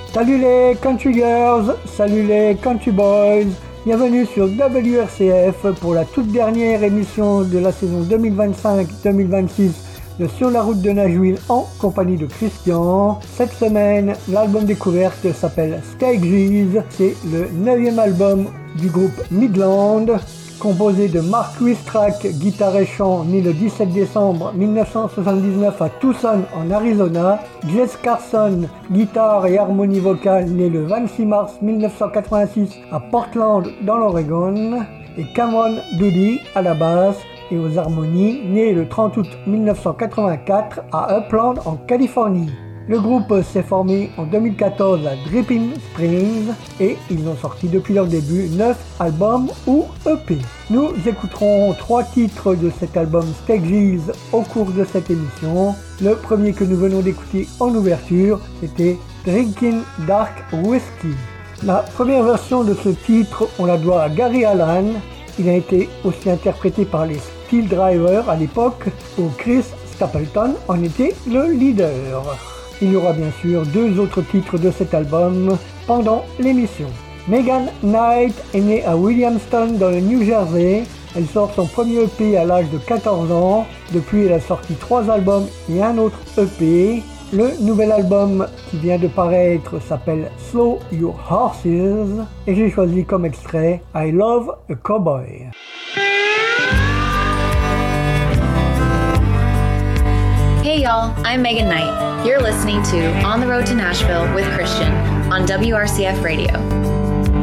Salut les country girls, salut les country boys, bienvenue sur WRCF pour la toute dernière émission de la saison 2025-2026 de Sur la route de Nashville en compagnie de Christian. Cette semaine, l'album découverte s'appelle Stages, c'est le 9e album du groupe Midland, composé de Mark Wistrack, guitare et chant, né le 17 décembre 1979 à Tucson en Arizona, Jess Carson, guitare et harmonie vocale, né le 26 mars 1986 à Portland dans l'Oregon, et Cameron Doody à la basse et aux harmonies, né le 30 août 1984 à Upland en Californie. Le groupe s'est formé en 2014 à Dripping Springs et ils ont sorti depuis leur début 9 albums ou EP. Nous écouterons 3 titres de cet album Stages au cours de cette émission. Le premier que nous venons d'écouter en ouverture, c'était Drinking Dark Whiskey. La première version de ce titre, on la doit à Gary Allan. Il a été aussi interprété par les Steel Drivers à l'époque, où Chris Stapleton en était le leader. Il y aura bien sûr 2 autres titres de cet album pendant l'émission. Megan Knight est née à Williamston dans le New Jersey. Elle sort son premier EP à l'âge de 14 ans. Depuis, elle a sorti 3 albums et un autre EP. Le nouvel album qui vient de paraître s'appelle Slow Your Horses et j'ai choisi comme extrait I Love a Cowboy. Hey y'all, I'm Megan Knight. You're listening to On the Road to Nashville with Christian on WRCF Radio.